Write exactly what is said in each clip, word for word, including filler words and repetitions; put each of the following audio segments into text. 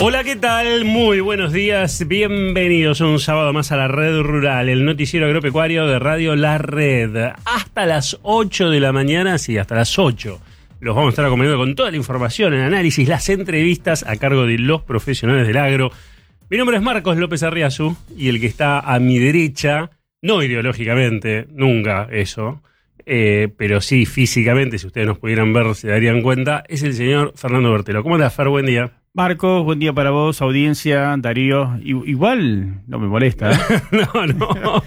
Hola, ¿qué tal? Muy buenos días, bienvenidos un sábado más a La Red Rural, el noticiero agropecuario de Radio La Red. Hasta las ocho de la mañana, sí, hasta las ocho. Los vamos a estar acompañando con toda la información, el análisis, las entrevistas a cargo de los profesionales del agro. Mi nombre es Marcos López Arriazu y el que está a mi derecha, no ideológicamente, nunca eso, eh, pero sí físicamente, si ustedes nos pudieran ver se darían cuenta, es el señor Fernando Bertelo. ¿Cómo andás, Fer? Buen día. Marcos, buen día para vos, audiencia, Darío. I- igual no me molesta, ¿eh? no, no.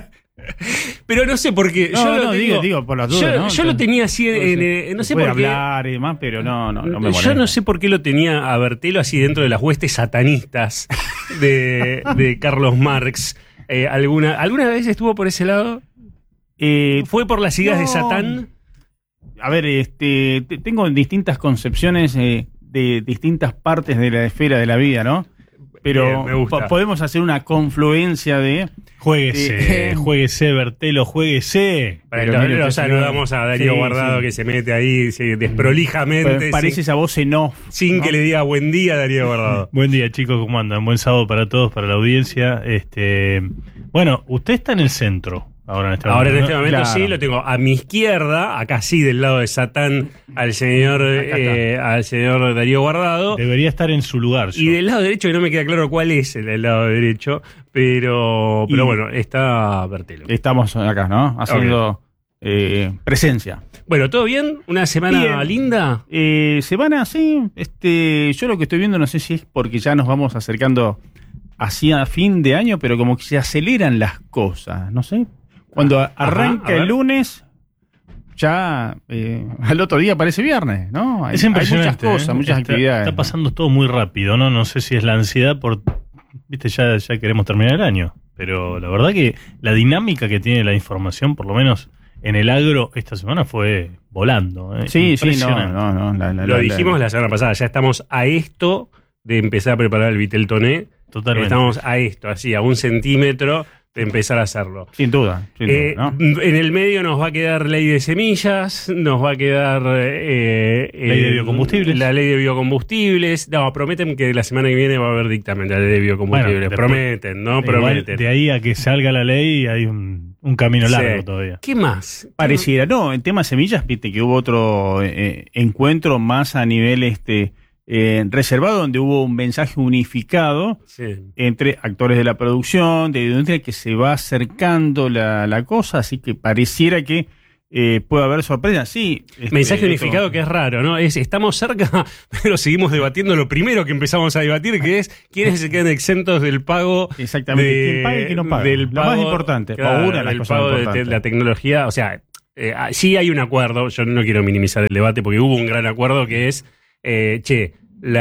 Pero no sé por qué. No, yo no, lo digo, tengo, digo, por las dudas, yo, ¿no? yo lo tenía así, en, en, no sé puede por qué. hablar y demás, pero no, no, no me molesta. Yo no sé por qué lo tenía a Bertelo así dentro de las huestes satanistas de, de Carlos Marx. Eh, ¿alguna, ¿Alguna vez estuvo por ese lado? Eh, ¿Fue por las ideas no. de Satán? A ver, este, te- tengo distintas concepciones eh, de distintas partes de la esfera de la vida, ¿no? Pero Bien, me gusta. po- podemos hacer una confluencia de... Jueguese, Eh, jueguese, Bertelo, jueguese. Para Pero el mire lo usted, saludamos a Darío sí, Guardado sí. que se mete ahí sí, desprolijamente. pa- Parece sin, esa voz en off, sin ¿no? que le diga buen día Darío Guardado. Buen día, chicos, ¿cómo andan? Buen sábado para todos, para la audiencia. Este, bueno, usted está en el centro ahora en este Ahora en momento, este ¿no? momento Claro. sí, lo tengo a mi izquierda, acá sí del lado de Satán, al señor, Acá está. eh, al señor Darío Guardado. Debería estar en su lugar. yo. Y del lado derecho, que no me queda claro cuál es el, el lado derecho, pero, pero Y- bueno, está Bertelo. Estamos acá, ¿no? Haciendo eh, presencia. Bueno, ¿todo bien? ¿Una semana Bien. linda? Eh, semana, sí. Este, yo lo que estoy viendo, no sé si es porque ya nos vamos acercando hacia fin de año, pero como que se aceleran las cosas, no sé. Cuando Ajá, arranca a ver. el lunes, ya eh, al otro día parece viernes, ¿no? Hay, Es hay impresionante. muchas cosas, ¿eh? muchas está, actividades. Está pasando todo muy rápido, ¿no? No sé si es la ansiedad por... Viste, ya, ya queremos terminar el año. Pero la verdad que la dinámica que tiene la información, por lo menos en el agro, esta semana fue volando. ¿eh? Sí, sí, no, Impresionante. no, no. la- la- Lo la- dijimos la semana pasada, ya estamos a esto de empezar a preparar el Vitel Toné. Totalmente. Estamos a esto, así, a un centímetro de empezar a hacerlo. Sin duda, sin Eh, duda, ¿no? En el medio nos va a quedar ley de semillas, nos va a quedar eh, Ley de el- biocombustibles. la ley de biocombustibles. No, prometen que la semana que viene va a haber dictamen de la ley de biocombustibles. Bueno, después- prometen, ¿no? Igual, Prometen. de ahí a que salga la ley hay un, un camino largo Sí. todavía. ¿Qué más? Pareciera, no, en tema semillas, viste que hubo otro eh, encuentro más a nivel este eh, reservado, donde hubo un mensaje unificado Sí. entre actores de la producción, de la industria, que se va acercando la, la cosa, así que pareciera que eh, puede haber sorpresas. Sí, este, Mensaje esto- unificado que es raro, ¿no? Es estamos cerca, pero seguimos debatiendo lo primero que empezamos a debatir, que es quiénes se quedan exentos del pago. Exactamente, de- quién paga y quién no paga. Del Lo más pago- importante, claro, o una de las del cosas pago de importantes. te- la tecnología. O sea, eh, ah, sí hay un acuerdo, yo no quiero minimizar el debate porque hubo un gran acuerdo que es, eh, che,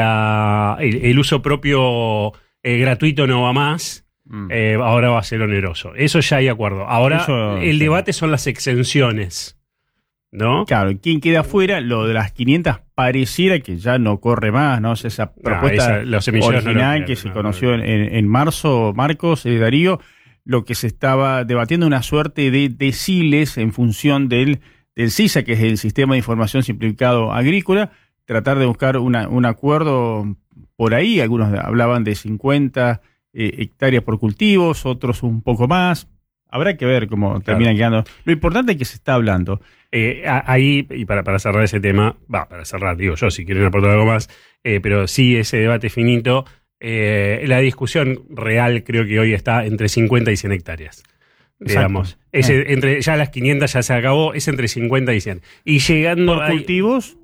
la, el, el uso propio eh, gratuito no va más. Mm. eh, ahora va a ser oneroso. Eso ya hay acuerdo. Ahora Eso, el sí. debate son las exenciones, ¿no? Claro, ¿quién queda afuera? Lo de las quinientas pareciera que ya no corre más, ¿no? O sea, esa propuesta esa- los semilleros no lo original creen, que se no, conoció no. en, en- en marzo, Marcos, eh, Darío, lo que se estaba debatiendo una suerte de deciles en función del, del CISA, que es el Sistema de Información Simplificado Agrícola, tratar de buscar una- un acuerdo por ahí. Algunos hablaban de cincuenta eh, hectáreas por cultivos, otros un poco más. Habrá que ver cómo terminan quedando. Lo importante es que se está hablando. Eh, a- ahí, y para, para cerrar ese tema, va, para cerrar, digo yo, si quieren aportar algo más, eh, pero sí ese debate finito, eh, la discusión real creo que hoy está entre cincuenta y cien hectáreas. Digamos, Ese, Eh. entre, ya las quinientas ya se acabó, es entre cincuenta y cien. Y llegando ¿Por ahí- cultivos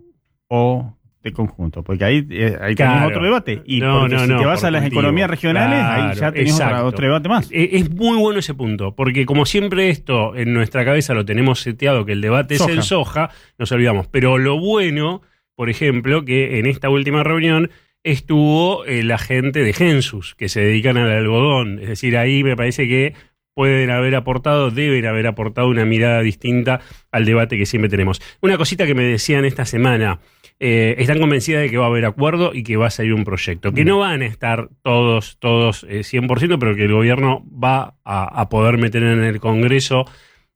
o de conjunto? Porque ahí, eh, ahí Claro. tenemos otro debate. Y No, porque no, si no, te vas por a las cultivo. economías regionales, Claro, ahí ya tenés otra- exacto. otro debate más. Eh, Es muy bueno ese punto, porque como siempre esto en nuestra cabeza lo tenemos seteado, que el debate Soja. es el soja, nos olvidamos. Pero lo bueno, por ejemplo, que en esta última reunión estuvo eh, la gente de Gensus, que se dedican al algodón. Es decir, ahí me parece que pueden haber aportado, deben haber aportado una mirada distinta al debate que siempre tenemos. Una cosita que me decían esta semana, eh, están convencidas de que va a haber acuerdo y que va a salir un proyecto, que no van a estar todos, todos eh, cien por ciento, pero que el gobierno va a, a poder meter en el Congreso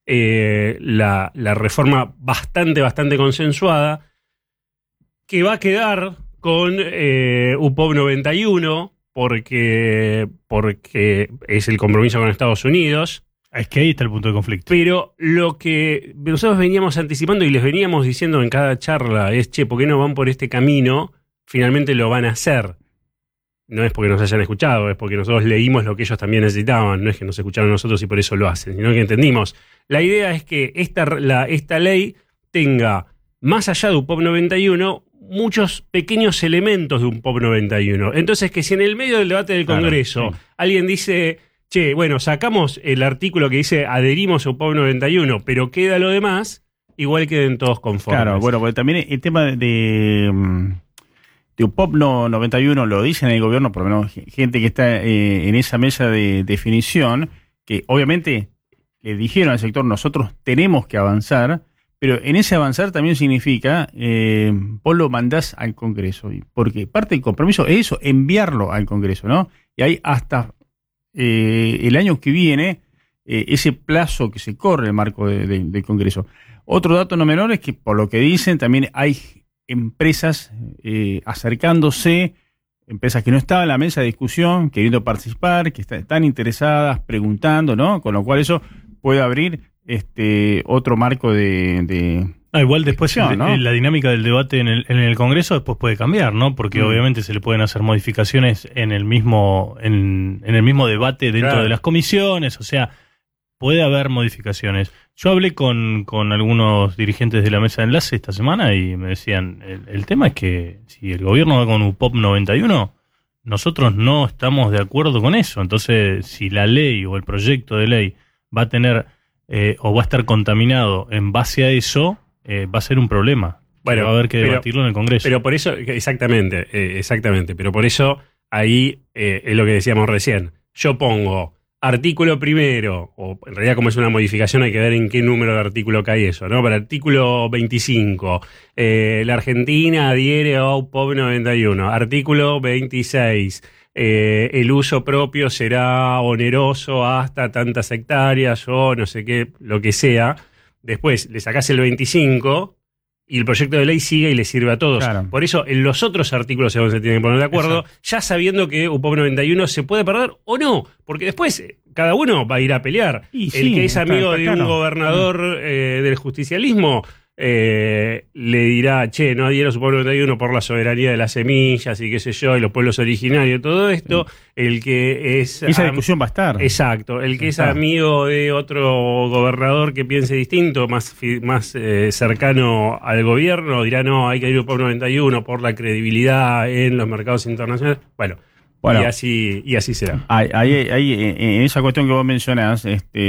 eh, la, la reforma bastante, bastante consensuada, que va a quedar con eh, U P O V noventa y uno, porque, porque es el compromiso con Estados Unidos. Es que ahí está el punto de conflicto. Pero lo que nosotros veníamos anticipando y les veníamos diciendo en cada charla es, che, ¿por qué no van por este camino? Finalmente lo van a hacer. No es porque nos hayan escuchado, es porque nosotros leímos lo que ellos también necesitaban. No es que nos escucharon nosotros y por eso lo hacen, sino que entendimos. La idea es que esta, la, esta ley tenga, más allá de U P O V noventa y uno, muchos pequeños elementos de un U P O V noventa y uno. Entonces, que si en el medio del debate del Congreso claro, sí. alguien dice... Che, bueno, sacamos el artículo que dice adherimos a U P O V noventa y uno, pero queda lo demás, igual queden todos conformes. Claro, bueno, porque también el tema de, de U P O V no, noventa y uno lo dicen en el gobierno, por lo menos gente que está eh, en esa mesa de definición, que obviamente le dijeron al sector, nosotros tenemos que avanzar, pero en ese avanzar también significa, eh, vos lo mandás al Congreso, porque parte del compromiso es eso, enviarlo al Congreso, ¿no? Y hay hasta... Eh, el año que viene, eh, ese plazo que se corre en el marco de, de, del Congreso. Otro dato no menor es que, por lo que dicen, también hay empresas eh, acercándose, empresas que no estaban en la mesa de discusión, queriendo participar, que está, están interesadas, preguntando, ¿no? Con lo cual eso puede abrir este otro marco de... de Ah, igual después ¿no? la dinámica del debate en el, en el Congreso después puede cambiar, ¿no? Porque mm. obviamente se le pueden hacer modificaciones en el mismo en, en el mismo debate dentro claro. de las comisiones, o sea, puede haber modificaciones. Yo hablé con, con algunos dirigentes de la mesa de enlace esta semana y me decían, el, el tema es que si el gobierno va con U P O V noventa y uno, nosotros no estamos de acuerdo con eso. Entonces, si la ley o el proyecto de ley va a tener eh, o va a estar contaminado en base a eso, Eh, va a ser un problema. Bueno, va a haber que pero, debatirlo en el Congreso. Pero por eso, exactamente, eh, exactamente, pero por eso ahí eh, es lo que decíamos recién. Yo pongo artículo primero, o en realidad como es una modificación hay que ver en qué número de artículo cae eso, ¿no? Para artículo veinticinco, eh, la Argentina adhiere a U P O V noventa y uno. Artículo veintiséis, eh, el uso propio será oneroso hasta tantas hectáreas o no sé qué, lo que sea. Después le sacás el veinticinco y el proyecto de ley sigue y le sirve a todos. Claro. Por eso, en los otros artículos se tienen que poner de acuerdo, exacto, ya sabiendo que U P O V noventa y uno se puede perder o no, porque después cada uno va a ir a pelear. Y el sí, que es amigo está, está de claro. un gobernador eh, del justicialismo eh, le dirá, che, no adhiero a U P O V noventa y uno por la soberanía de las semillas y qué sé yo, y los pueblos originarios, todo esto. Sí. El que es... Esa discusión va a estar. Exacto. El que es amigo de otro gobernador que piense distinto, más, más eh, cercano al gobierno, dirá, no, hay que ir a U P O V noventa y uno por la credibilidad en los mercados internacionales. Bueno, bueno y así y así será. Hay, hay, hay, en esa cuestión que vos mencionás,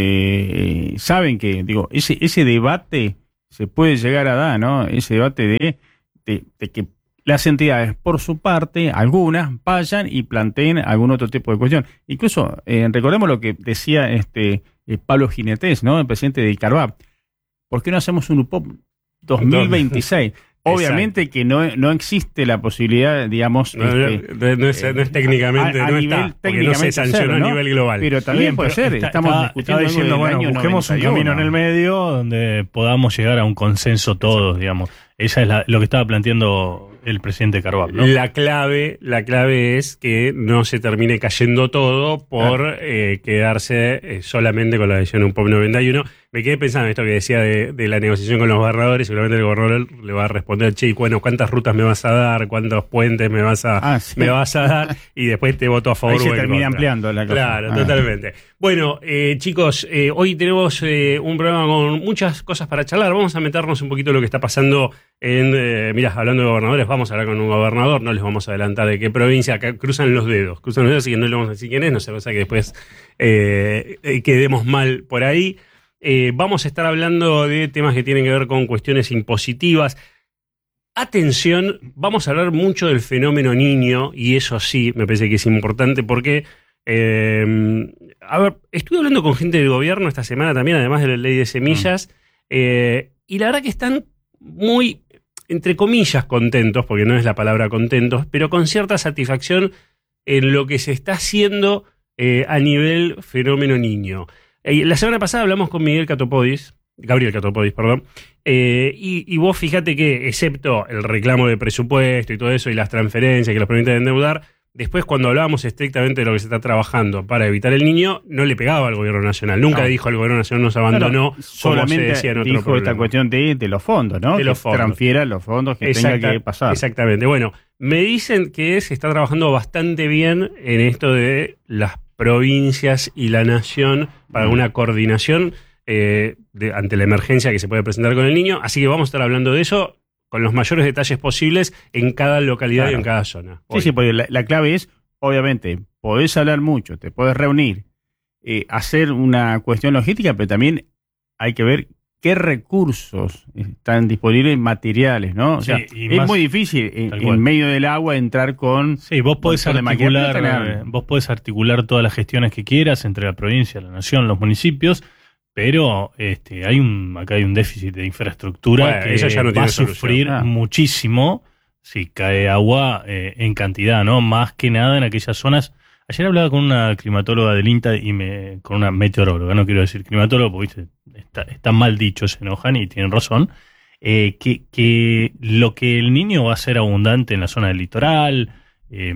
este, saben que, digo, ese, ese debate se puede llegar a dar, ¿no? Ese debate de, de, de que las entidades, por su parte, algunas, vayan y planteen algún otro tipo de cuestión. Incluso, eh, recordemos lo que decía este eh, Pablo Ginetés, ¿no? El presidente de Carvap. ¿Por qué no hacemos un U P O V dos mil veintiséis? Obviamente exacto, que no, no existe la posibilidad, digamos... No, este, no, no, es, no es técnicamente, a, a no nivel, está, porque no se sancionó ser, ¿no? a nivel global. Pero también puede ser, está, estamos está, discutiendo está diciendo, bueno, año busquemos noventa y uno, un camino en el medio donde podamos llegar a un consenso todos, sí, digamos. Esa es la, lo que estaba planteando el presidente Carvap, ¿no? La clave, la clave es que no se termine cayendo todo por ah. eh, quedarse eh, solamente con la decisión de U P O V noventa y uno. Me quedé pensando en esto que decía de, de la negociación con los gobernadores. Seguramente el gobernador le va a responder, che, bueno, ¿cuántas rutas me vas a dar? ¿Cuántos puentes me vas a, ah, sí. me vas a dar? Y después te voto a favor. Ahí se termina ampliando la cosa. Claro, ah. totalmente. Bueno, eh, chicos, eh, hoy tenemos eh, un programa con muchas cosas para charlar. Vamos a meternos un poquito en lo que está pasando en... Eh, mirá, hablando de gobernadores, vamos a hablar con un gobernador. No les vamos a adelantar de qué provincia. Acá cruzan los dedos. Cruzan los dedos, así que no le vamos a decir quién es. No se cosa que después eh, quedemos mal por ahí. Eh, vamos a estar hablando de temas que tienen que ver con cuestiones impositivas. Atención, vamos a hablar mucho del fenómeno niño, y eso sí, me parece que es importante porque, eh, a ver, estuve hablando con gente del gobierno esta semana también, además de la ley de semillas, mm. eh, y la verdad que están muy, entre comillas, contentos, porque no es la palabra contentos, pero con cierta satisfacción en lo que se está haciendo eh, a nivel fenómeno niño. La semana pasada hablamos con Miguel Catopodis, Gabriel Catopodis, perdón. Eh, y, y vos fíjate que, excepto el reclamo de presupuesto y todo eso, y las transferencias que los permiten endeudar, después cuando hablábamos estrictamente de lo que se está trabajando para evitar el niño, no le pegaba al gobierno nacional. Nunca no. dijo el gobierno nacional nos abandonó, claro, solamente como se decía en otro dijo problema. esta cuestión de, de los fondos, ¿no? De los que fondos. transfiera los fondos que Exacta, tenga que pasar. Exactamente. Bueno, me dicen que se está trabajando bastante bien en esto de las provincias y la nación para una coordinación eh, de, ante la emergencia que se puede presentar con el niño. Así que vamos a estar hablando de eso con los mayores detalles posibles en cada localidad Claro. y en cada zona. Sí, sí, porque la, la clave es, obviamente, podés hablar mucho, te podés reunir, eh, hacer una cuestión logística, pero también hay que ver qué recursos están disponibles, materiales, ¿no? O sea, Sí, y es más- muy difícil en, tal cual. en medio del agua entrar con... Sí, vos podés montón de maquinaria, articular, tener- eh, vos podés articular todas las gestiones que quieras entre la provincia, la nación, los municipios, pero este, hay un, acá hay un déficit de infraestructura Bueno, que eso ya no va tiene a sufrir solución. Ah. muchísimo si cae agua eh, en cantidad, ¿no? Más que nada en aquellas zonas. Ayer hablaba con una climatóloga del INTA y me, con una meteoróloga, no quiero decir climatólogo, porque ¿viste? Está, está mal dicho, se enojan y tienen razón. Eh, que, que lo que el niño va a ser abundante en la zona del litoral, eh,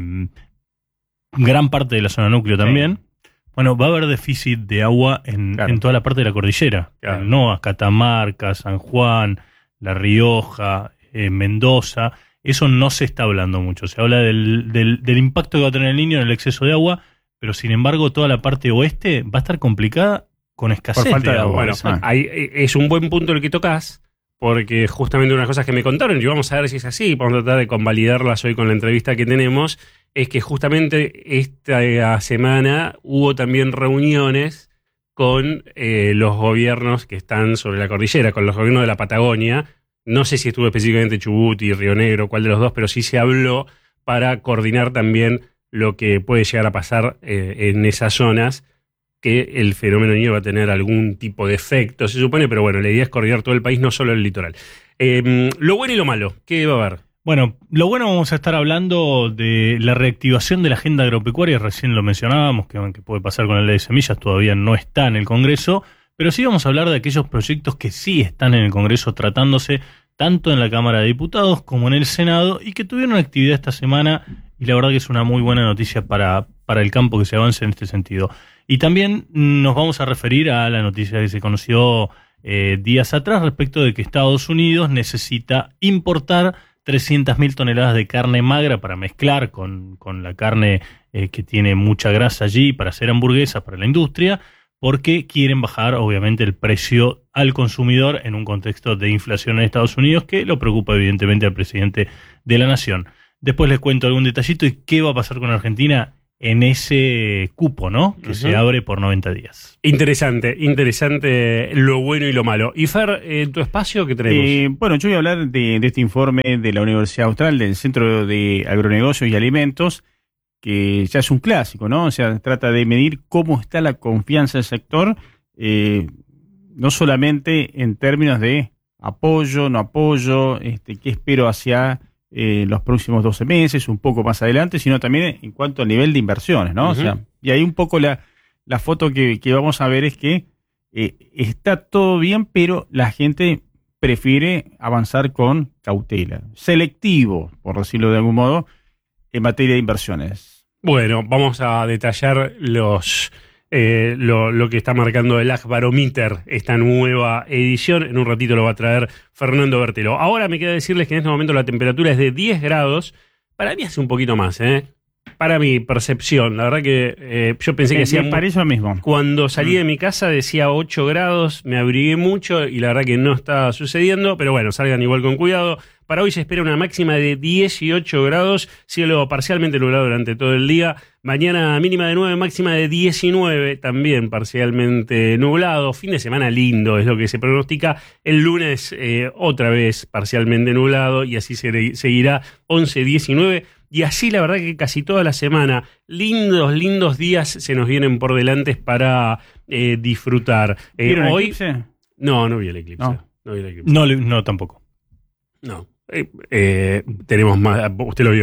gran parte de la zona núcleo también. Bueno, va a haber déficit de agua en, Claro. en toda la parte de la cordillera. Claro. En Noa, Catamarca, San Juan, La Rioja, eh, Mendoza. Eso no se está hablando mucho. Se habla del, del, del impacto que va a tener el niño en el exceso de agua, pero sin embargo toda la parte oeste va a estar complicada con escasez Por falta de de agua. agua. Bueno, Exacto. ahí, eh, es un buen punto el que tocas, porque justamente una de las cosas que me contaron, y vamos a ver si es así, vamos a tratar de convalidarlas hoy con la entrevista que tenemos, es que justamente esta semana hubo también reuniones con eh, los gobiernos que están sobre la cordillera, con los gobiernos de la Patagonia. No sé si estuvo específicamente Chubut y Río Negro, cuál de los dos, pero sí se habló para coordinar también lo que puede llegar a pasar eh, en esas zonas, que el fenómeno niño va a tener algún tipo de efecto, se supone, pero bueno, la idea es coordinar todo el país, no solo el litoral. Eh, lo bueno y lo malo, ¿qué va a haber? Bueno, lo bueno, vamos a estar hablando de la reactivación de la agenda agropecuaria, recién lo mencionábamos, que, que puede pasar con la ley de semillas, todavía no está en el Congreso, pero sí vamos a hablar de aquellos proyectos que sí están en el Congreso tratándose tanto en la Cámara de Diputados como en el Senado y que tuvieron actividad esta semana y la verdad que es una muy buena noticia para, para el campo que se avance en este sentido. Y también nos vamos a referir a la noticia que se conoció eh, días atrás respecto de que Estados Unidos necesita importar trescientas mil toneladas de carne magra para mezclar con, con la carne eh, que tiene mucha grasa allí para hacer hamburguesas para la industria, porque quieren bajar obviamente el precio al consumidor en un contexto de inflación en Estados Unidos que lo preocupa evidentemente al presidente de la nación. Después les cuento algún detallito y qué va a pasar con Argentina en ese cupo, ¿no? Que Uh-huh. se abre por noventa días. Interesante, interesante lo bueno y lo malo. Y Fer, en tu espacio, ¿qué tenemos? Eh, bueno, yo voy a hablar de, de este informe de la Universidad Austral, del Centro de Agronegocios y Alimentos, que ya es un clásico, ¿no? O sea, trata de medir cómo está la confianza del sector, eh, no solamente en términos de apoyo, no apoyo, este, qué espero hacia eh, los próximos doce meses, un poco más adelante, sino también en cuanto al nivel de inversiones, ¿no? Uh-huh. O sea, y ahí un poco la, la foto que, que vamos a ver es que eh, está todo bien, pero la gente prefiere avanzar con cautela, selectivo, por decirlo de algún modo, en materia de inversiones. Bueno, vamos a detallar los eh, lo, lo que está marcando el Ag Barometer, esta nueva edición. En un ratito lo va a traer Fernando Bertelo. Ahora me queda decirles que en este momento la temperatura es de diez grados. Para mí hace un poquito más, ¿eh? Para mi percepción. La verdad que eh, yo pensé que Me, hacía... me parece lo mismo. Cuando salí de mi casa decía ocho grados, me abrigué mucho y la verdad que no está sucediendo, pero bueno, salgan igual con cuidado. Para hoy se espera una máxima de dieciocho grados, cielo parcialmente nublado durante todo el día. Mañana mínima de nueve, máxima de diecinueve, también parcialmente nublado. Fin de semana lindo es lo que se pronostica. El lunes eh, otra vez parcialmente nublado y así se, seguirá once, diecinueve. Y así la verdad que casi toda la semana, lindos, lindos días se nos vienen por delante para eh, disfrutar. Eh, ¿Vieron el hoy, eclipse? No, no vi el eclipse. No. No, vi el eclipse. No, le- no tampoco. No. Eh, eh, tenemos más. ¿Usted lo vio?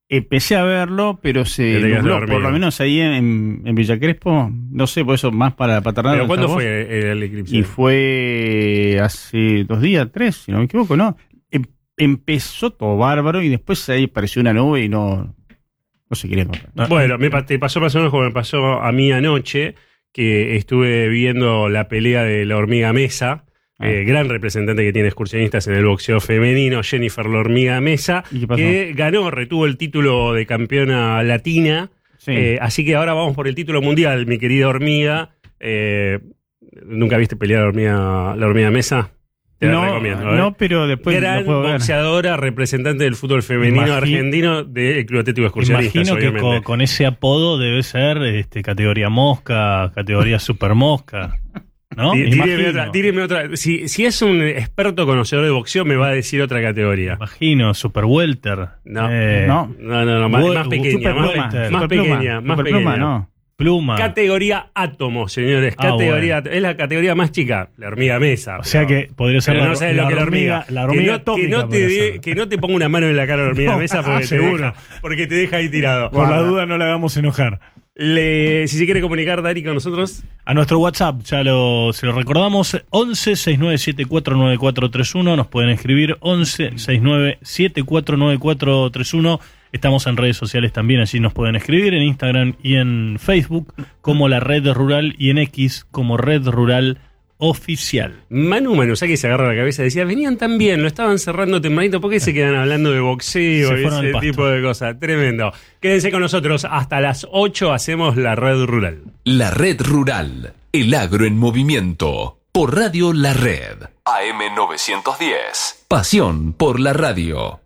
Empecé a verlo, pero se Te quedaste nubló, dormido. por lo menos ahí en, en Villa Crespo, no sé, por eso más para paternal. ¿Pero cuándo fue el eclipse? Y fue hace dos días, tres, si no me equivoco, ¿no? Em- empezó todo bárbaro y después ahí apareció una nube y no, no se quería encontrar. Bueno, me pa- te pasó más o menos como me pasó a mí anoche, que estuve viendo la pelea de la hormiga Mesa, Ah. eh, gran representante que tiene excursionistas en el boxeo femenino, Jennifer la hormiga Mesa, ¿Y qué pasó? que ganó, retuvo el título de campeona latina. Sí. Eh, así que ahora vamos por el título mundial, mi querida hormiga. Eh, ¿Nunca viste pelear la hormiga, la hormiga Mesa? Te la no, recomiendo. ¿eh? no, pero después Gran lo puedo ver. boxeadora, representante del fútbol femenino Imagi- argentino del Club Atlético Excursionistas, Imagino que obviamente. con, con ese apodo debe ser este, categoría mosca, categoría super mosca. ¿No? Tí- Tíreme Imagino. otra. Tíreme otra. Si, si es un experto conocedor de boxeo, me va a decir otra categoría. Imagino, super welter. No. Eh, No. No, no, no, más, Wo- más pequeña. Superpluma, Más, Welter. más Superpluma, pequeña, más Superpluma, pequeña. no. Pluma. Categoría átomo, señores. Ah, Categoría, es la categoría más chica, la hormiga Mesa. O sea pero- que podría ser pero la, no sabes la lo que es la hormiga. hormiga. La hormiga que, no, que, atómica no te podría dé- ser. que no te ponga una mano en la cara a la hormiga No, Mesa porque, ah, te seguro. deja, porque te deja ahí tirado. Por la Guarda. duda no la hagamos enojar. Le- si se quiere comunicar Dari con nosotros, A nuestro WhatsApp, ya lo, se lo recordamos, once sesenta y nueve setenta y cuatro noventa y cuatro treinta y uno. Nos pueden escribir once sesenta y nueve setenta y cuatro noventa y cuatro treinta y uno. Estamos en redes sociales también, allí nos pueden escribir en Instagram y en Facebook como La Red Rural y en X como Red Rural Oficial. Manu Manusaki se agarra la cabeza y decía, venían tan bien, lo estaban cerrando tempranito, ¿por qué se quedan hablando de boxeo Se y fueron al ese pasto. tipo de cosas? Tremendo. Quédense con nosotros, hasta las ocho hacemos la red rural. La Red Rural, el agro en movimiento, por Radio La Red. A M novecientos diez. Pasión por la radio.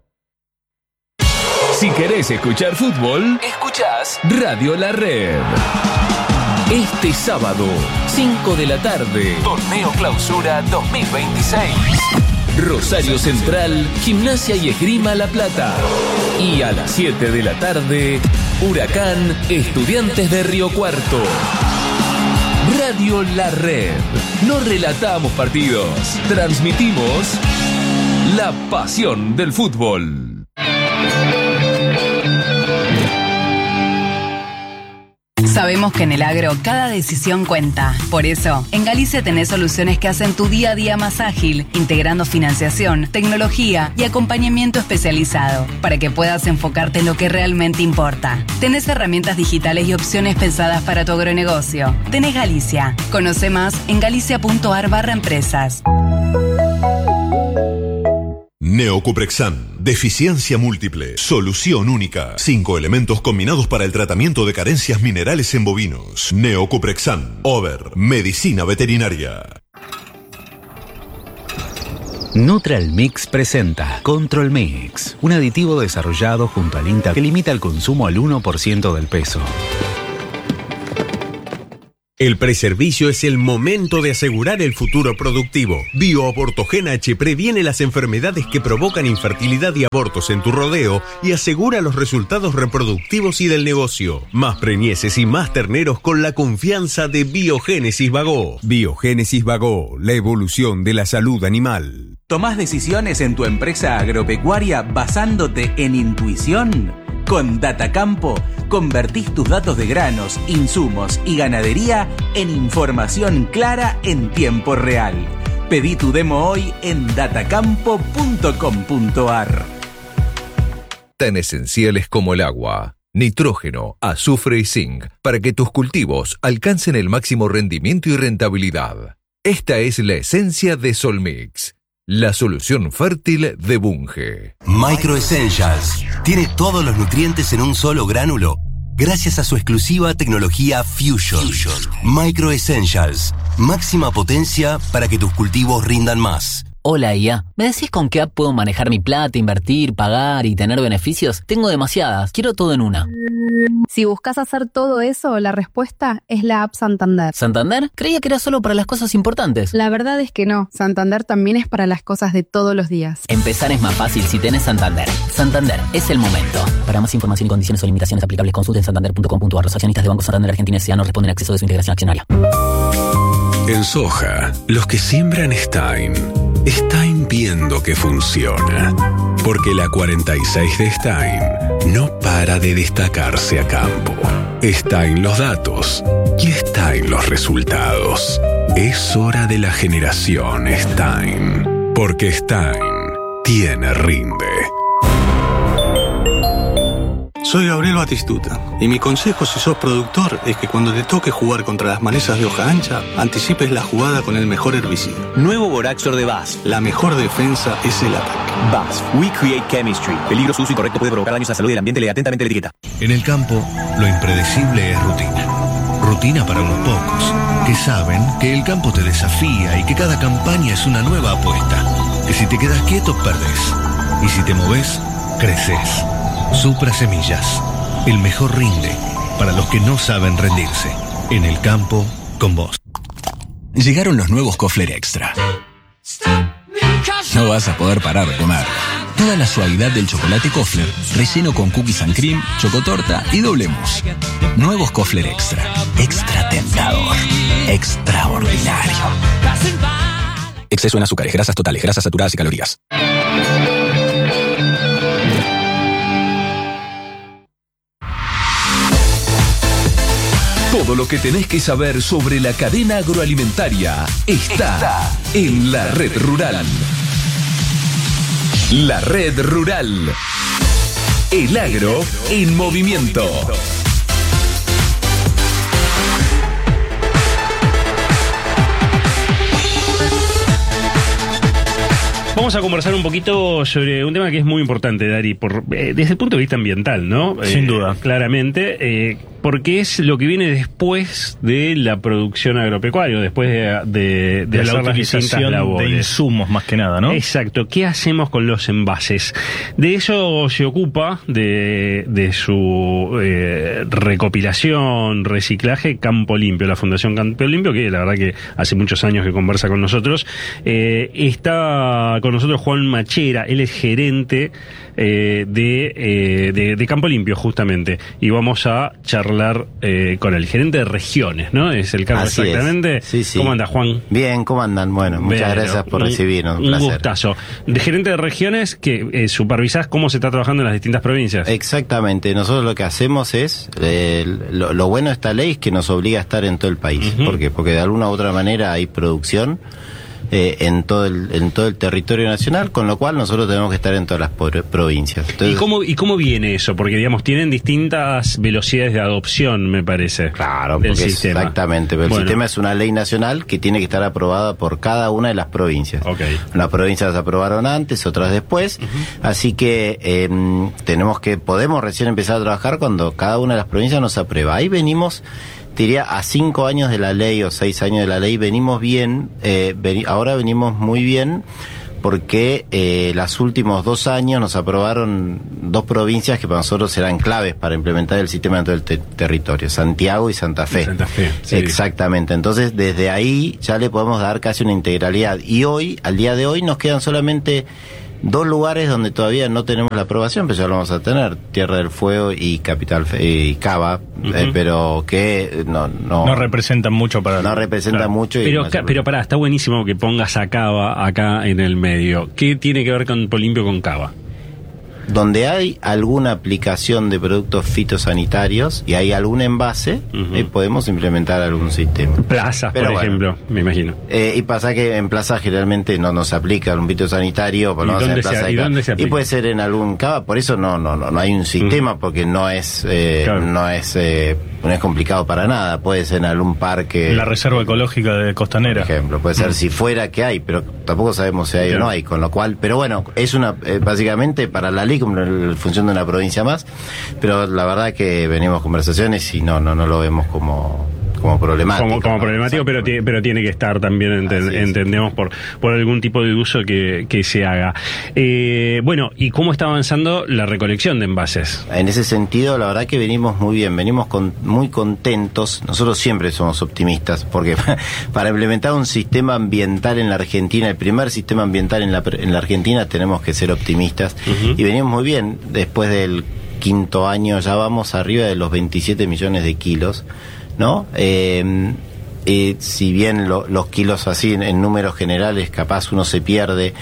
Si querés escuchar fútbol, escuchás Radio La Red. Este sábado, cinco de la tarde, Torneo Clausura dos mil veintiséis. Rosario Central, Gimnasia y Esgrima La Plata. Y a las siete de la tarde, Huracán, Estudiantes de Río Cuarto. Radio La Red. No relatamos partidos, transmitimos la pasión del fútbol. Sabemos que en el agro cada decisión cuenta. Por eso, en Galicia tenés soluciones que hacen tu día a día más ágil, integrando financiación, tecnología y acompañamiento especializado, para que puedas enfocarte en lo que realmente importa. Tenés herramientas digitales y opciones pensadas para tu agronegocio. Tenés Galicia. Conoce más en galicia.ar barra empresas. Neocuprexan, deficiencia múltiple, solución única. Cinco elementos combinados para el tratamiento de carencias minerales en bovinos. Neocuprexan, Over, medicina veterinaria. Neutral Mix presenta Control Mix, un aditivo desarrollado junto al INTA que limita el consumo al uno por ciento del peso. El preservicio es el momento de asegurar el futuro productivo. BioAbortogen H previene las enfermedades que provocan infertilidad y abortos en tu rodeo y asegura los resultados reproductivos y del negocio. Más preñeces y más terneros con la confianza de Biogénesis Bagó. Biogénesis Bagó, la evolución de la salud animal. ¿Tomás decisiones en tu empresa agropecuaria basándote en intuición? Con Datacampo, convertís tus datos de granos, insumos y ganadería en información clara en tiempo real. Pedí tu demo hoy en datacampo punto com punto ar. Tan esenciales como el agua, nitrógeno, azufre y zinc, para que tus cultivos alcancen el máximo rendimiento y rentabilidad. Esta es la esencia de Solmix, la solución fértil de Bunge. Micro Essentials tiene todos los nutrientes en un solo gránulo, gracias a su exclusiva tecnología Fusion. Fusion. Micro Essentials, máxima potencia para que tus cultivos rindan más. Hola I A, ¿me decís con qué app puedo manejar mi plata, invertir, pagar y tener beneficios? Tengo demasiadas, quiero todo en una. Si buscas hacer todo eso, la respuesta es la app Santander. ¿Santander? Creía que era solo para las cosas importantes. La verdad es que no, Santander también es para las cosas de todos los días. Empezar es más fácil si tenés Santander. Santander, es el momento. Para más información y condiciones o limitaciones aplicables, consulten santander punto com punto ar. Los accionistas de Banco Santander Argentina S A no responden a acceso de su integración accionaria. En soja, los que siembran Stein, están viendo que funciona. Porque la cuarenta y seis de Stein no para de destacarse a campo. Está en los datos y está en los resultados. Es hora de la generación Stein, porque Stein tiene rinde. Soy Gabriel Batistuta y mi consejo si sos productor es que cuando te toque jugar contra las malezas de hoja ancha, anticipes la jugada con el mejor herbicida. Nuevo Boraxor de B A S F. La mejor defensa es el ataque. B A S F. We create chemistry. Peligro, su uso incorrecto puede provocar daños a la salud y al ambiente. Lee atentamente la etiqueta. En el campo, lo impredecible es rutina. Rutina para unos pocos, que saben que el campo te desafía y que cada campaña es una nueva apuesta. Que si te quedas quieto, perdés. Y si te moves, creces. Supra Semillas, el mejor rinde para los que no saben rendirse. En el campo, con vos. Llegaron los nuevos Kofler Extra. No vas a poder parar de comer. Toda la suavidad del chocolate Kofler, relleno con cookies and cream, chocotorta y doble mousse. Nuevos Kofler Extra. Extra tentador. Extraordinario. Exceso en azúcares, grasas totales, grasas saturadas y calorías. Todo lo que tenés que saber sobre la cadena agroalimentaria está, está en la Red Rural. La Red Rural. El agro en movimiento. Vamos a conversar un poquito sobre un tema que es muy importante, Dari, por, eh, desde el punto de vista ambiental, ¿no? Sin eh, duda. Claramente, eh, porque es lo que viene después de la producción agropecuaria, después de, de, de, de hacer la las distintas utilización labores. de insumos más que nada, ¿no? Exacto. ¿Qué hacemos con los envases? De eso se ocupa, de, de su eh, recopilación, reciclaje, Campo Limpio, la Fundación Campo Limpio, que la verdad que hace muchos años que conversa con nosotros. Eh, está con nosotros Juan Machera, él es gerente eh, de, eh, de, de Campo Limpio, justamente, y vamos a charlar eh, con el gerente de regiones, ¿no? Es el cargo Así exactamente. Es. Sí, sí. ¿Cómo anda, Juan? Bien, ¿cómo andan? Bueno, muchas Bueno, gracias por un, recibirnos. Un, un placer. gustazo. De gerente de regiones, que eh, supervisás cómo se está trabajando en las distintas provincias. Exactamente. Nosotros lo que hacemos es, eh, lo, lo bueno de esta ley es que nos obliga a estar en todo el país. Uh-huh. ¿Por qué? Porque de alguna u otra manera hay producción Eh, en todo el en todo el territorio nacional, con lo cual nosotros tenemos que estar en todas las por, provincias. Entonces, ¿Y cómo y cómo viene eso? Porque digamos tienen distintas velocidades de adopción, me parece. Claro, del porque sistema. Exactamente, pero Bueno. el sistema es una ley nacional que tiene que estar aprobada por cada una de las provincias. Okay. Las provincias las aprobaron antes, otras después, uh-huh. Así que eh, tenemos que podemos recién empezar a trabajar cuando cada una de las provincias nos aprueba. Ahí venimos, diría, a cinco años de la ley o seis años de la ley, venimos bien, eh, ven, ahora venimos muy bien porque eh, los últimos dos años nos aprobaron dos provincias que para nosotros serán claves para implementar el sistema en todo el te- territorio, Santiago y Santa Fe. Santa Fe, sí. Exactamente, entonces desde ahí ya le podemos dar casi una integralidad y hoy, al día de hoy, nos quedan solamente dos lugares donde todavía no tenemos la aprobación, pero ya lo vamos a tener, Tierra del Fuego y Capital y Cava, uh-huh. eh, pero que no, no no representan mucho para no representa claro. mucho. Y pero no ca- pero pará, está buenísimo que pongas a Cava acá en el medio. ¿Qué tiene que ver con Polimpio con Cava? Donde hay alguna aplicación de productos fitosanitarios y hay algún envase, uh-huh. eh, podemos implementar algún sistema. Plazas, Pero por bueno, ejemplo, me imagino. Eh, y pasa que en plazas generalmente no nos aplica un fitosanitario, por ¿Y, no dónde en plaza se, de ¿y ca- dónde se aplica? Y puede ser en algún cava, por eso no no no, no hay un sistema, uh-huh. porque no es eh, claro. no es eh, no es complicado para nada. Puede ser en algún parque. La reserva ecológica de Costanera. Por ejemplo, puede ser uh-huh. si fuera que hay, pero tampoco sabemos si hay claro. o no hay, con lo cual, pero bueno, es una eh, básicamente para la ley como el función de una provincia más, pero la verdad que venimos conversaciones y no no no lo vemos como como problemático. Como, como ¿no? problemático, pero, t- pero tiene que estar también, enten- entendemos, por, por algún tipo de uso que, que se haga. Eh, bueno, ¿y cómo está avanzando la recolección de envases? En ese sentido, la verdad que venimos muy bien, venimos con, muy contentos. Nosotros siempre somos optimistas, porque para implementar un sistema ambiental en la Argentina, el primer sistema ambiental en la, en la Argentina, tenemos que ser optimistas. Uh-huh. Y venimos muy bien. Después del quinto año ya vamos arriba de los veintisiete millones de kilos, ¿no? Eh, eh, si bien lo, los kilos así en, en números generales capaz uno se pierde,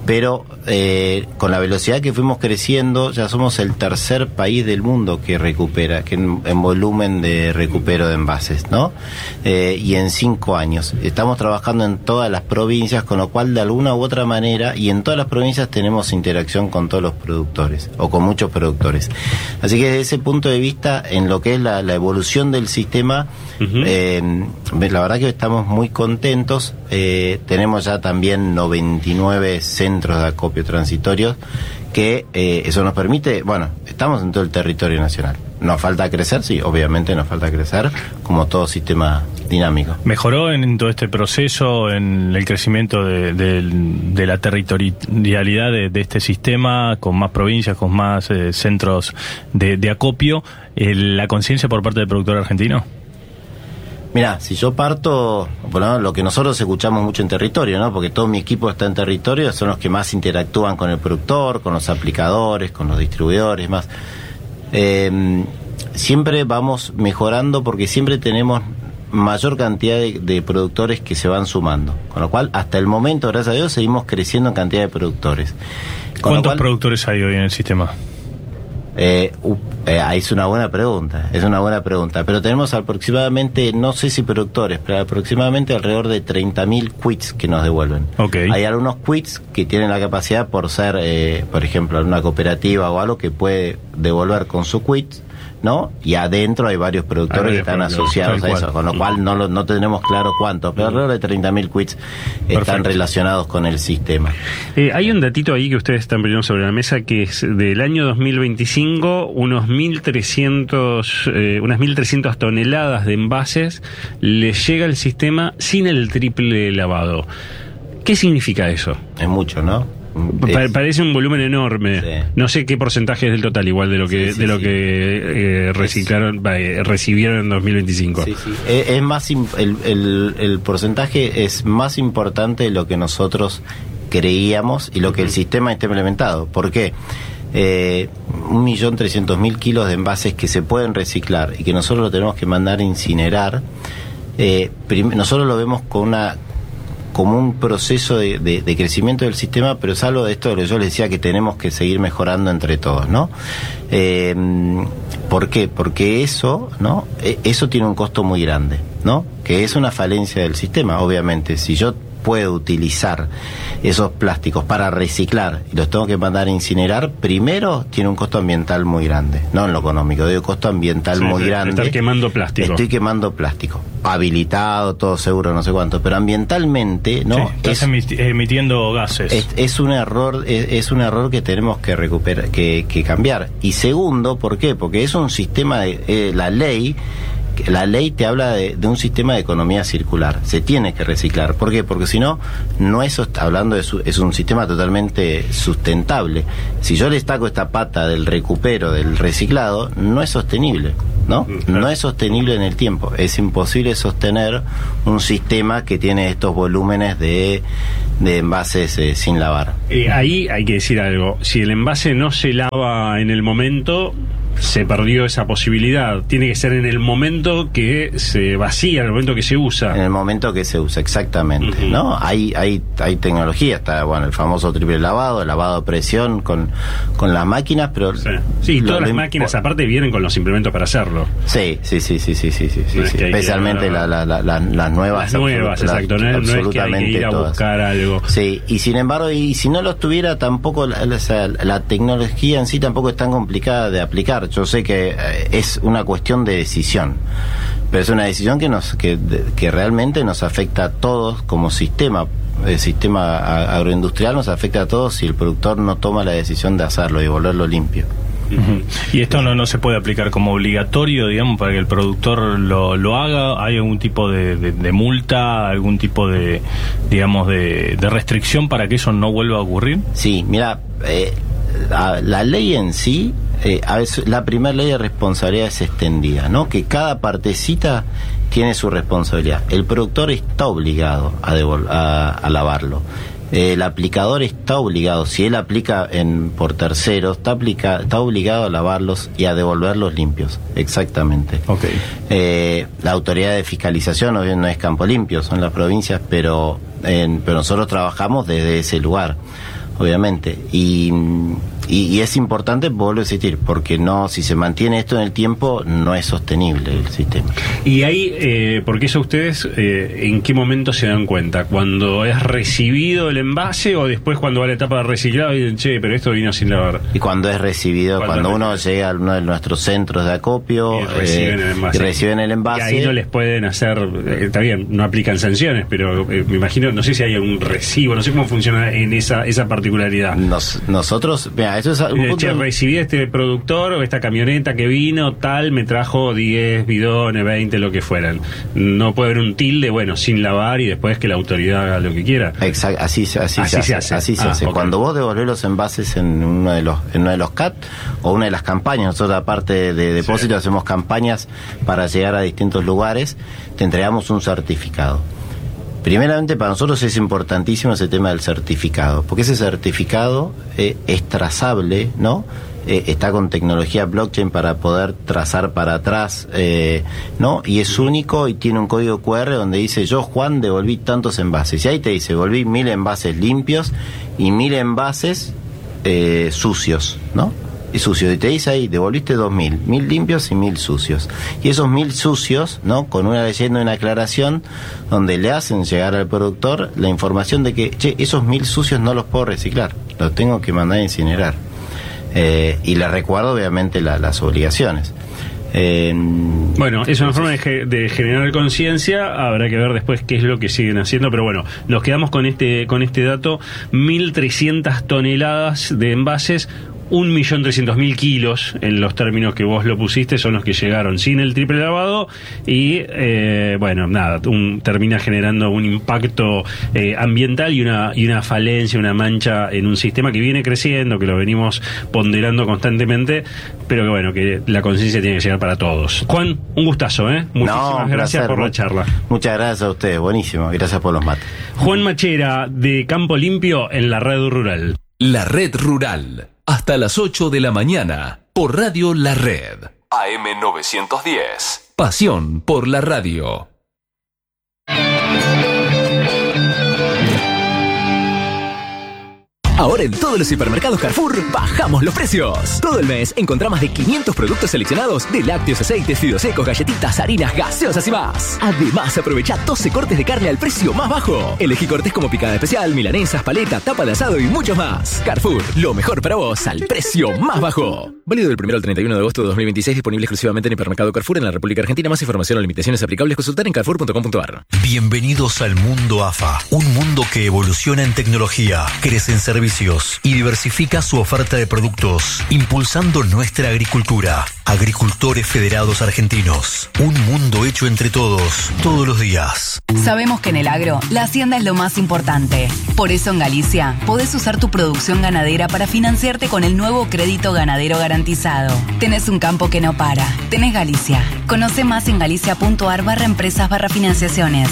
pero eh, con la velocidad que fuimos creciendo, ya somos el tercer país del mundo que recupera, que en, en volumen de recupero de envases, ¿no? Eh, y en cinco años. Estamos trabajando en todas las provincias, con lo cual de alguna u otra manera, y en todas las provincias tenemos interacción con todos los productores, o con muchos productores. Así que desde ese punto de vista, en lo que es la, la evolución del sistema, uh-huh. eh, la verdad que estamos muy contentos. Eh, tenemos ya también noventa y nueve centros de acopio transitorios, que eh, eso nos permite, bueno, estamos en todo el territorio nacional. ¿Nos falta crecer? Sí, obviamente nos falta crecer, como todo sistema dinámico. ¿Mejoró en todo este proceso, en el crecimiento de, de, de la territorialidad de, de este sistema, con más provincias, con más eh, centros de, de acopio, eh, la conciencia por parte del productor argentino? Mira, si yo parto, bueno, lo que nosotros escuchamos mucho en territorio, ¿no? Porque todo mi equipo está en territorio, son los que más interactúan con el productor, con los aplicadores, con los distribuidores, más. Eh, siempre vamos mejorando porque siempre tenemos mayor cantidad de, de productores que se van sumando. Con lo cual, hasta el momento, gracias a Dios, seguimos creciendo en cantidad de productores. Con ¿Cuántos cual, productores hay hoy en el sistema? Eh, uh, eh, es una buena pregunta, es una buena pregunta, pero tenemos aproximadamente, no sé si productores, pero aproximadamente alrededor de treinta mil quits que nos devuelven. Okay. Hay algunos quits que tienen la capacidad por ser, eh, por ejemplo, una cooperativa o algo que puede devolver con su quit, ¿no? Y adentro hay varios productores que están asociados a eso, con lo cual no lo, no tenemos claro cuántos, pero alrededor de treinta mil quits están Perfecto. relacionados con el sistema. Eh, hay un datito ahí que ustedes están poniendo sobre la mesa, que es del año dos mil veinticinco, unos mil trescientos, eh, unas mil trescientas toneladas de envases les llega al sistema sin el triple lavado. ¿Qué significa eso? Es mucho, ¿no? Pa- parece un volumen enorme. Sí. No sé qué porcentaje es del total, igual de lo que sí, sí, de lo sí. que eh, reciclaron, eh, recibieron en dos mil veinticinco. Sí, sí. Es, es más el, el, el porcentaje es más importante de lo que nosotros creíamos y lo que el sistema está implementado. ¿Por qué? Eh, un millón trescientos mil kilos de envases que se pueden reciclar y que nosotros lo tenemos que mandar a incinerar. Eh, prim- nosotros lo vemos con una como un proceso de, de, de crecimiento del sistema, pero es algo de esto de lo que yo les decía que tenemos que seguir mejorando entre todos, ¿no? Eh, ¿Por qué? Porque eso, ¿no? Eso tiene un costo muy grande, ¿no? Que es una falencia del sistema, obviamente. Si yo puedo utilizar esos plásticos para reciclar y los tengo que mandar a incinerar, primero tiene un costo ambiental muy grande, no en lo económico, digo costo ambiental sí, muy grande. Estar quemando plástico. Estoy quemando plástico. Habilitado, todo seguro, no sé cuánto, pero ambientalmente, ¿no? Sí, estás es, emitiendo gases. Es, es un error, es, es un error que tenemos que recuperar, que, que cambiar. Y segundo, ¿por qué? Porque es un sistema de, eh, la ley La ley te habla de, de un sistema de economía circular. Se tiene que reciclar. ¿Por qué? Porque si no, no es hablando de su, es un sistema totalmente sustentable. Si yo le destaco esta pata del recupero, del reciclado, no es sostenible, ¿no? No es sostenible en el tiempo. Es imposible sostener un sistema que tiene estos volúmenes de, de envases eh, sin lavar. Eh, ahí hay que decir algo. Si el envase no se lava en el momento, se perdió esa posibilidad. Tiene que ser en el momento que se vacía, en el momento que se usa. En el momento que se usa, exactamente. Uh-huh. ¿No? Hay, hay, hay tecnología, está bueno, el famoso triple lavado, el lavado a presión con, con las máquinas, pero sí, sí todas las máquinas impo- aparte vienen con los implementos para hacerlo. Sí, sí, sí, sí, sí, sí, sí, sí, sí. Especialmente que, la, la, la, la, las nuevas. Las nuevas, absolut- exacto. No, absolutamente no es que hay que ir a todas. Buscar algo. Sí, y sin embargo, y si no los tuviera tampoco, la, la, o sea, la tecnología en sí tampoco es tan complicada de aplicar. Yo sé que eh, es una cuestión de decisión, pero es una decisión que nos que, que realmente nos afecta a todos como sistema. El sistema agroindustrial nos afecta a todos si el productor no toma la decisión de hacerlo y volverlo limpio. Uh-huh. Y esto no, no se puede aplicar como obligatorio, digamos, para que el productor lo, lo haga. ¿Hay algún tipo de, de, de multa, algún tipo de, digamos, de, de restricción para que eso no vuelva a ocurrir? Sí, mira, eh, la, la ley en sí, eh, a veces, la primera ley de responsabilidad es extendida, ¿no? Que cada partecita tiene su responsabilidad. El productor está obligado a, devol- a, a lavarlo. El aplicador está obligado, si él aplica en por terceros, está, aplica, está obligado a lavarlos y a devolverlos limpios, exactamente. Okay. Eh, la autoridad de fiscalización no, no es Campo Limpio, son las provincias, pero, en, pero nosotros trabajamos desde ese lugar. obviamente. Y, y, y es importante, vuelvo a insistir, porque no, si se mantiene esto en el tiempo, no es sostenible el sistema. Y ahí, eh, porque eso ustedes, eh, ¿en qué momento se dan cuenta? ¿Cuando es recibido el envase o después cuando va a la etapa de reciclado y dicen, che, pero esto vino sin lavar? Y cuando es recibido, cuando, cuando uno llega a uno de nuestros centros de acopio y reciben, eh, el, envase. Y reciben el envase. Y ahí no les pueden hacer, eh, está bien, no aplican sanciones, pero eh, me imagino, no sé si hay algún recibo, no sé cómo funciona en esa esa particularidad. Nos, nosotros, mira, eso es un eh, punto. Che, recibí este productor o esta camioneta que vino, tal, me trajo diez bidones, veinte, lo que fueran. No puede haber un tilde, bueno, sin lavar y después que la autoridad haga lo que quiera. Exacto, así, así, así, así se, se hace, hace. Así se ah, hace. Okay. Cuando vos devolvés los envases en uno de los, en uno de los C A T o una de las campañas, nosotros aparte de, de depósito sí. hacemos campañas para llegar a distintos lugares, te entregamos un certificado. Primeramente, para nosotros es importantísimo ese tema del certificado, porque ese certificado eh, es trazable, ¿no? Eh, está con tecnología blockchain para poder trazar para atrás, eh, ¿no? Y es único y tiene un código cu erre donde dice, yo, Juan, devolví tantos envases. Y ahí te dice, devolví mil envases limpios y mil envases eh, sucios, ¿no? Y sucios, y te dice ahí, devolviste dos mil, mil limpios y mil sucios. Y esos mil sucios, ¿no? Con una leyenda y una aclaración donde le hacen llegar al productor la información de que, che, esos mil sucios no los puedo reciclar, los tengo que mandar a incinerar. Eh, y le recuerdo, obviamente, la, las obligaciones. Eh, bueno, es una forma de, ge- de generar conciencia. Habrá que ver después qué es lo que siguen haciendo, pero bueno, nos quedamos con este con este dato: mil trescientas toneladas de envases, un millón trescientos mil kilos, en los términos que vos lo pusiste, son los que llegaron sin el triple lavado y, eh, bueno, nada, un, termina generando un impacto eh, ambiental y una, y una falencia, una mancha en un sistema que viene creciendo, que lo venimos ponderando constantemente, pero que, bueno, que la conciencia tiene que llegar para todos. Juan, un gustazo, ¿eh? Muchísimas no, gracias placer. por la charla. Muchas gracias a ustedes, buenísimo, gracias por los mates. Juan Machera, de Campo Limpio, en la Red Rural. La Red Rural. Hasta las ocho de la mañana, por Radio La Red. A M novecientos diez. Pasión por la radio. Ahora en todos los hipermercados Carrefour bajamos los precios. Todo el mes encontrá más de quinientos productos seleccionados de lácteos, aceites, fideos secos, galletitas, harinas, gaseosas y más. Además, aprovecha doce cortes de carne al precio más bajo. Elegí cortes como picada especial, milanesas, paleta, tapa de asado y muchos más. Carrefour, lo mejor para vos al precio más bajo. Válido del primero al treinta y uno de agosto de dos mil veintiséis, disponible exclusivamente en hipermercado Carrefour en la República Argentina. Más información o limitaciones aplicables consultar en carrefour punto com punto ar. Bienvenidos al mundo A F A, un mundo que evoluciona en tecnología, crece en servicios y diversifica su oferta de productos, impulsando nuestra agricultura. Agricultores Federados Argentinos, un mundo hecho entre todos, todos los días. Sabemos que en el agro, la hacienda es lo más importante. Por eso en Galicia, podés usar tu producción ganadera para financiarte con el nuevo crédito ganadero garantizado. Tenés un campo que no para. Tenés Galicia. Conoce más en galicia punto ar barra empresas barra financiaciones.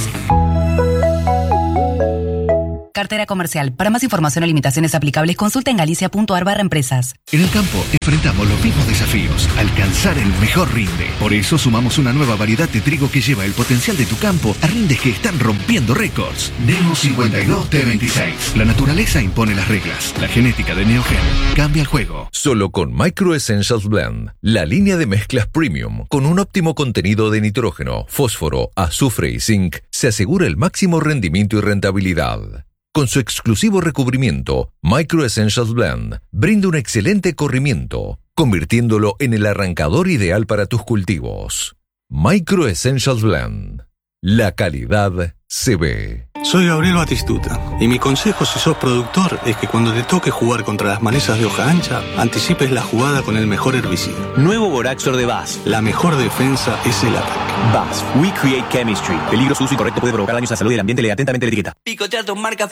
Cartera comercial. Para más información o limitaciones aplicables, consulta en galicia punto ar barra empresas. En el campo enfrentamos los mismos desafíos, alcanzar el mejor rinde. Por eso sumamos una nueva variedad de trigo que lleva el potencial de tu campo a rindes que están rompiendo récords. Neo cincuenta y dos T veintiséis. La naturaleza impone las reglas. La genética de Neogen cambia el juego. Solo con Micro Essentials Blend, la línea de mezclas premium con un óptimo contenido de nitrógeno, fósforo, azufre y zinc, se asegura el máximo rendimiento y rentabilidad. Con su exclusivo recubrimiento, Micro Essentials Blend brinda un excelente corrimiento, convirtiéndolo en el arrancador ideal para tus cultivos. Micro Essentials Blend. La calidad se ve. Soy Gabriel Batistuta y mi consejo si sos productor es que cuando te toque jugar contra las malezas de hoja ancha, anticipes la jugada con el mejor herbicida. Nuevo Boraxor de B A S F. La mejor defensa es el ataque. B A S F. We create chemistry. Peligro, uso incorrecto puede provocar daños a la salud y al ambiente. Lee atentamente la etiqueta. Picotear tu marca